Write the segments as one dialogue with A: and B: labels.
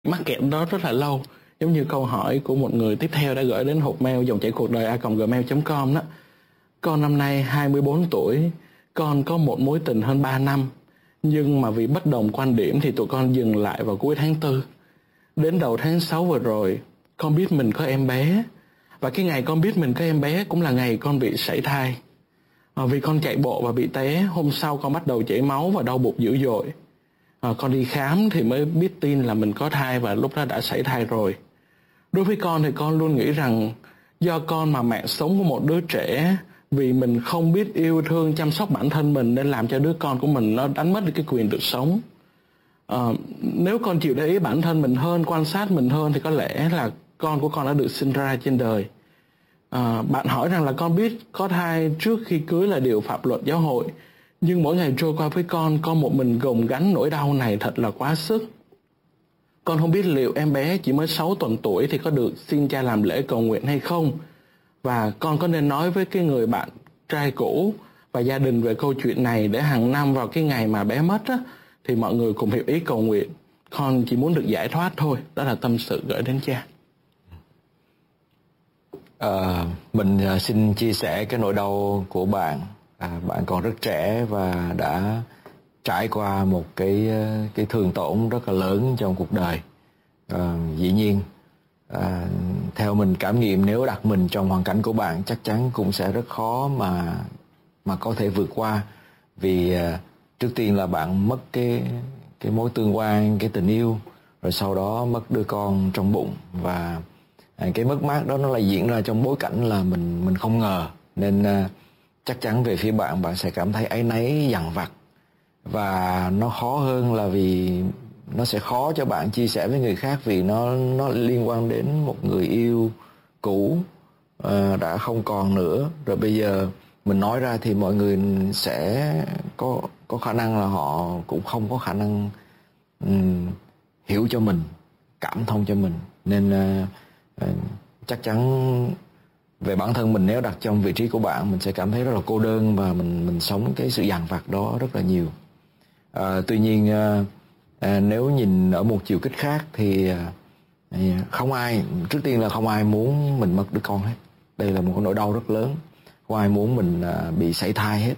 A: mắc kẹt đó rất là lâu. Giống như câu hỏi của một người tiếp theo đã gửi đến hộp mail dòng chảy cuộc đời @gmail.com đó. Con năm nay 24 tuổi, con có một mối tình hơn 3 năm, nhưng mà vì bất đồng quan điểm thì tụi con dừng lại vào cuối tháng 4. Đến đầu tháng 6 vừa rồi, con biết mình có em bé. Và cái ngày con biết mình có em bé cũng là ngày con bị sảy thai. Vì con chạy bộ và bị té, hôm sau con bắt đầu chảy máu và đau bụng dữ dội. Con đi khám thì mới biết tin là mình có thai và lúc đó đã sảy thai rồi. Đối với con thì con luôn nghĩ rằng do con mà mạng sống của một đứa trẻ, vì mình không biết yêu thương chăm sóc bản thân mình nên làm cho đứa con của mình nó đánh mất đi cái quyền được sống. Nếu con chịu để ý bản thân mình hơn, quan sát mình hơn thì có lẽ là con của con đã được sinh ra trên đời. Bạn hỏi rằng là con biết có thai trước khi cưới là điều phạm luật giáo hội, nhưng mỗi ngày trôi qua với con một mình gồng gánh nỗi đau này thật là quá sức. Con không biết liệu em bé chỉ mới 6 tuần tuổi thì có được xin cha làm lễ cầu nguyện hay không, và con có nên nói với cái người bạn trai cũ và gia đình về câu chuyện này để hàng năm vào cái ngày mà bé mất á, thì mọi người cùng hiệp ý cầu nguyện. Con chỉ muốn được giải thoát thôi. Đó là tâm sự gửi đến cha.
B: Mình xin chia sẻ cái nỗi đau của bạn. Bạn còn rất trẻ và đã trải qua một cái thương tổn rất là lớn trong cuộc đời. Dĩ nhiên, theo mình cảm nghiệm, nếu đặt mình trong hoàn cảnh của bạn chắc chắn cũng sẽ rất khó mà có thể vượt qua. Vì trước tiên là bạn mất cái mối tương quan, cái tình yêu, rồi sau đó mất đứa con trong bụng, và cái mất mát đó nó lại diễn ra trong bối cảnh là mình không ngờ, nên chắc chắn về phía bạn sẽ cảm thấy áy náy, dằn vặt, và nó khó hơn là vì nó sẽ khó cho bạn chia sẻ với người khác, vì nó liên quan đến một người yêu cũ đã không còn nữa. Rồi bây giờ mình nói ra thì mọi người sẽ có khả năng là họ cũng không có khả năng hiểu cho mình, cảm thông cho mình. Nên chắc chắn về bản thân mình, nếu đặt trong vị trí của bạn, mình sẽ cảm thấy rất là cô đơn và mình sống cái sự dằn vặt đó rất là nhiều. Tuy nhiên nếu nhìn ở một chiều kích khác thì không ai, trước tiên là không ai muốn mình mất đứa con hết. Đây là một cái nỗi đau rất lớn. Không ai muốn mình bị sảy thai hết.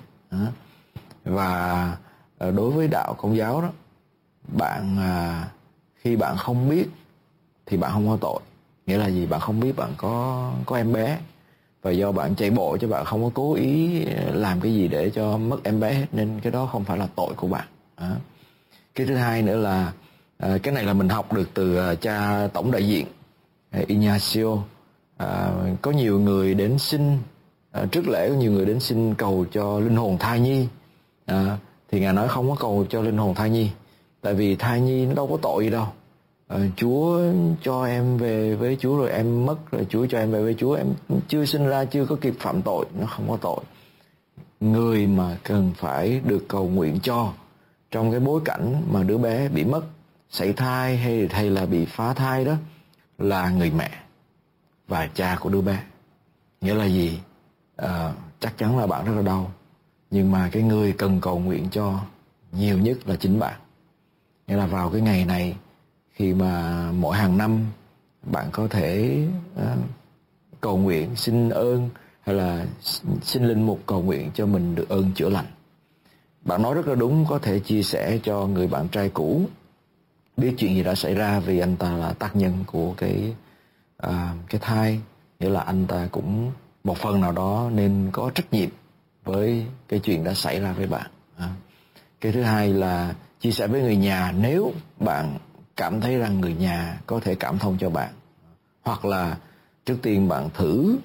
B: Và đối với đạo Công giáo đó, bạn khi bạn không biết thì bạn không có tội. Nghĩa là gì? Bạn không biết bạn có em bé, và do bạn chạy bộ chứ bạn không có cố ý làm cái gì để cho mất em bé hết, nên cái đó không phải là tội của bạn. Cái thứ hai nữa là cái này là mình học được từ cha tổng đại diện Ignacio. Có nhiều người đến xin trước lễ, có nhiều người đến xin cầu cho linh hồn thai nhi. Thì Ngài nói không có cầu cho linh hồn thai nhi, tại vì thai nhi nó đâu có tội gì đâu. Chúa cho em về với Chúa rồi em mất, rồi Chúa cho em về với Chúa, em chưa sinh ra, chưa có kịp phạm tội, nó không có tội. Người mà cần phải được cầu nguyện cho trong cái bối cảnh mà đứa bé bị mất, sảy thai hay là bị phá thai đó là người mẹ và cha của đứa bé. Nghĩa là gì? Chắc chắn là bạn rất là đau, nhưng mà cái người cần cầu nguyện cho nhiều nhất là chính bạn. Nghĩa là vào cái ngày này, khi mà mỗi hàng năm bạn có thể cầu nguyện xin ơn, hay là xin linh mục cầu nguyện cho mình được ơn chữa lành. Bạn nói rất là đúng, có thể chia sẻ cho người bạn trai cũ biết chuyện gì đã xảy ra, vì anh ta là tác nhân của cái thai. Nghĩa là anh ta cũng một phần nào đó nên có trách nhiệm với cái chuyện đã xảy ra với bạn. Cái thứ hai là chia sẻ với người nhà, nếu bạn cảm thấy rằng người nhà có thể cảm thông cho bạn, hoặc là trước tiên bạn thử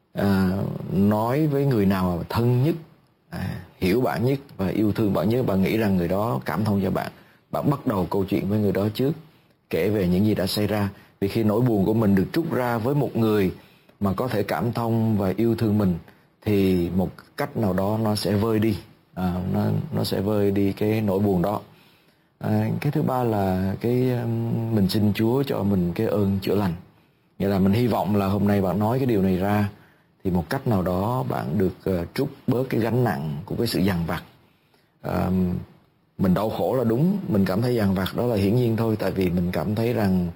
B: nói với người nào thân nhất, hiểu bạn nhất và yêu thương bạn nhất, bạn nghĩ rằng người đó cảm thông cho bạn, bạn bắt đầu câu chuyện với người đó trước, kể về những gì đã xảy ra. Vì khi nỗi buồn của mình được trút ra với một người mà có thể cảm thông và yêu thương mình, thì một cách nào đó nó sẽ vơi đi, nó sẽ vơi đi cái nỗi buồn đó. Cái thứ ba là mình xin Chúa cho mình cái ơn chữa lành. Nghĩa là mình hy vọng là hôm nay bạn nói cái điều này ra thì một cách nào đó bạn được trút bớt cái gánh nặng của cái sự dằn vặt. mình đau khổ là đúng, mình cảm thấy dằn vặt đó là hiển nhiên thôi, tại vì mình cảm thấy rằng